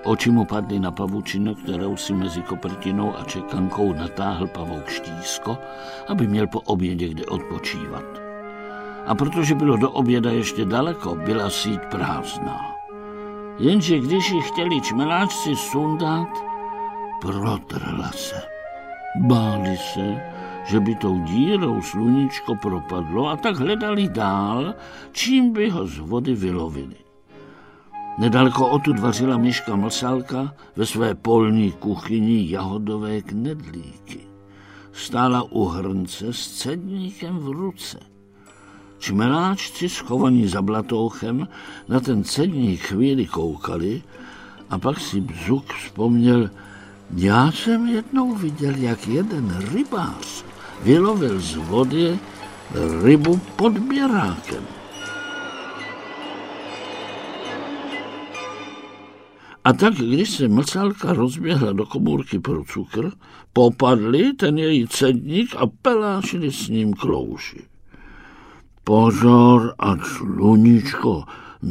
Oči mu padly na pavučinu, kterou si mezi koprtinou a čekankou natáhl pavouk Štísko, aby měl po obědě kde odpočívat. A protože bylo do oběda ještě daleko, byla síť prázdná. Jenže když ji chtěli čmeláčci sundat, protrhla se. Báli se, že by tou dírou sluníčko propadlo, a tak hledali dál, čím by ho z vody vylovili. Nedaleko odtud vařila Myška Mlsálka ve své polní kuchyni jahodové knedlíky. Stála u hrnce s cedníkem v ruce. Čmeláčci schovaní za blatouchem na ten cedník chvíli koukali a pak si Bzuk vzpomněl: já jsem jednou viděl, jak jeden rybář vylovil z vody rybu pod běrákem. A tak, když se Mlsálka rozběhla do komůrky pro cukr, popadli ten její cedník a pelášili s ním klouži. Pozor, ať sluníčko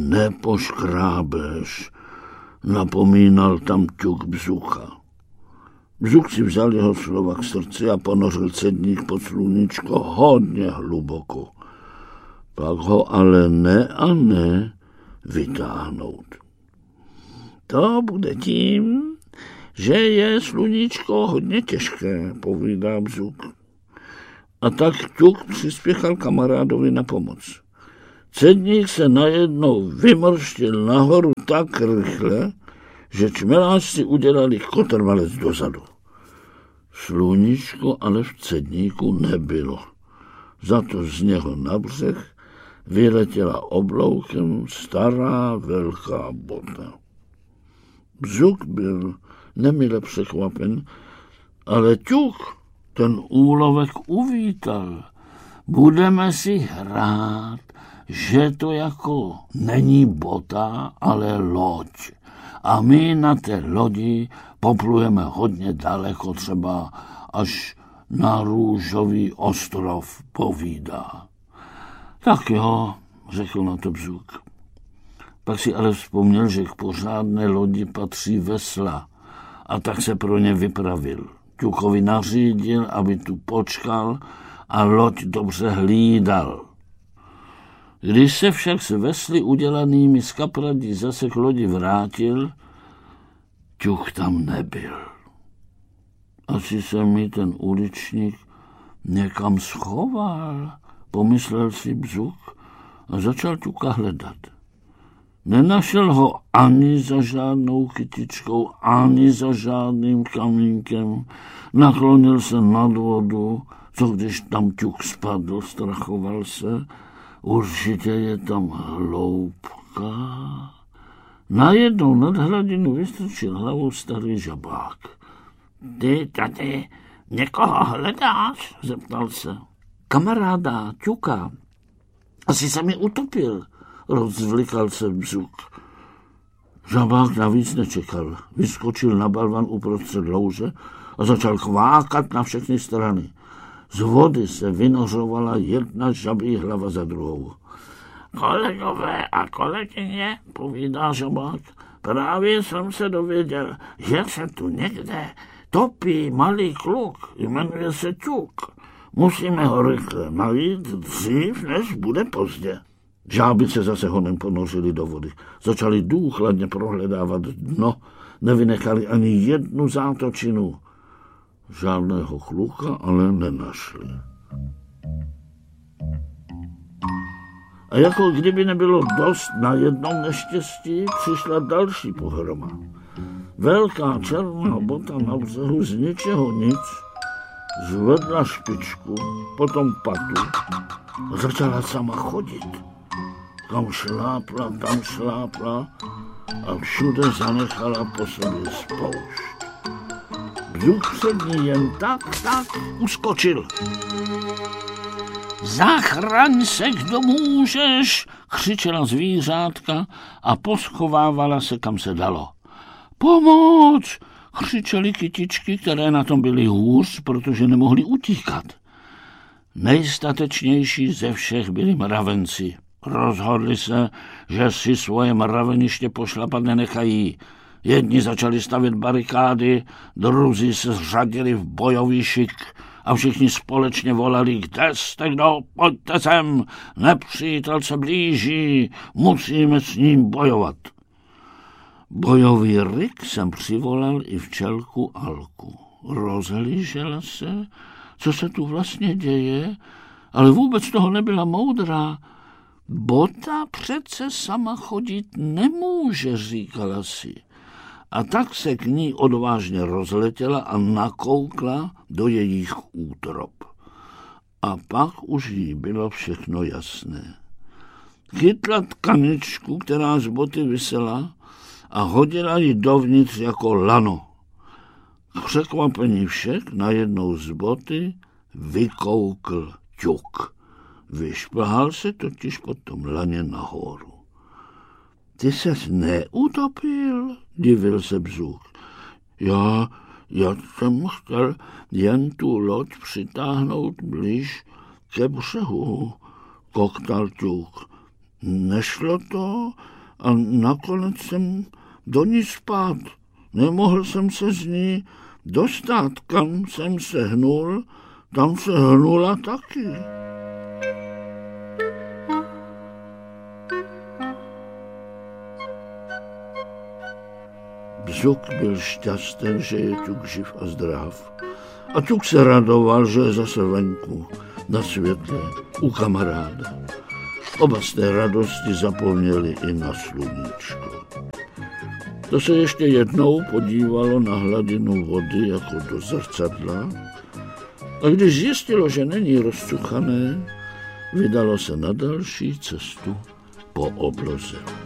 nepoškrábeš, napomínal tam ťuk Bzucha. Bzuk si vzal jeho slova k srdci a ponořil cedník pod sluníčko hodně hluboko. Pak ho ale ne a ne vytáhnout. To bude tím, že je sluníčko hodně těžké, povídá Bzuk. A tak ťuk přispěchal kamarádovi na pomoc. Cedník se najednou vymrštil nahoru tak rychle, že čmeláčci udělali kotrmalec dozadu. Sluníčko ale v cedníku nebylo. Za to z něho na břeh vyletěla obloukem stará velká bota. Bzuk byl nemile překvapen, ale ťuk ten úlovek uvítal. Budeme si hrát, že to jako není bota, ale loď. A my na té lodi poplujeme hodně daleko, třeba až na Růžový ostrov, povídá. Tak jo, řekl na to Bzuk. Pak si ale vzpomněl, že k pořádné lodi patří vesla, a tak se pro ně vypravil. Ťukovi nařídil, aby tu počkal a loď dobře hlídal. Když se však s vesly udělanými z kapradí zase k lodi vrátil, ťuk tam nebyl. Asi se mi ten uličník někam schoval, pomyslel si Bzuk a začal ťuka hledat. Nenašel ho ani za žádnou kytičkou, ani za žádným kamínkem. Naklonil se nad vodu, co když tam ťuk spadl, strachoval se. Určitě je tam hloubka. Najednou nad hladinu vystrčil hlavou starý žabák. Ty tady někoho hledáš? Zeptal se. Kamaráda, ťuka. Asi se mi utopil, rozvlikal se Bzuk. Žabák navíc nečekal. Vyskočil na balvan uprostřed louže a začal kvákat na všechny strany. Z vody se vynořovala jedna žabí hlava za druhou. Kolegové a kolegyně, povídá žabák, právě jsem se dověděl, že se tu někde topí malý kluk, jmenuje se ťuk. Musíme ho rychle najít dřív, než bude pozdě. Žáby se zase honem ponořili do vody. Začali důkladně prohledávat dno, nevynechali ani jednu zátočinu. Žádného kluka ale nenašli. A jako kdyby nebylo dost na jednom neštěstí, přišla další pohroma. Velká černá bota na břehu z ničeho nic zvedla špičku, potom patu a začala sama chodit. Kam šlápla, tam šlápla a všude zanechala po sobě spoušť. Bzuk před ní jen tak uskočil. Zachraň se, kdo můžeš, křičela zvířátka a poschovávala se, kam se dalo. Pomoc, křičely kytičky, které na tom byly hůř, protože nemohly utíkat. Nejstatečnější ze všech byli mravenci. Rozhodli se, že si svoje mraveniště pošlapat nenechají. Jedni začali stavět barikády, druzí se zřadili v bojový šik a všichni společně volali: kde jste kdo, pojďte sem, nepřítel se blíží, musíme s ním bojovat. Bojový ryk jsem přivolal i včelku Alku. Rozhlížela se, co se tu vlastně děje, ale vůbec toho nebyla moudrá. Bota přece sama chodit nemůže, říkala si. A tak se k ní odvážně rozletěla a nakoukla do jejich útrop. A pak už jí bylo všechno jasné. Chytla tkaničku, která z boty visela, a hodila ji dovnitř jako lano. K překvapení všech najednou z boty vykoukl ťuk. Vyšplhal se totiž po tom laně nahoru. Ty ses neutopil, divil se Bzuch. Já jsem chtěl jen tu loď přitáhnout blíž ke břehu, koktal ťuk. Nešlo to a nakonec jsem do ní spát. Nemohl jsem se z ní dostat, kam jsem se hnul, tam se hnula taky. Bzuk byl šťastný, že je ťuk živ a zdrav. A ťuk se radoval, že je zase venku, na světle, u kamaráda. Oba z té radosti zapomněli i na sluníčko. To se ještě jednou podívalo na hladinu vody jako do zrcadla a když zjistilo, že není rozcuchané, vydalo se na další cestu po obloze.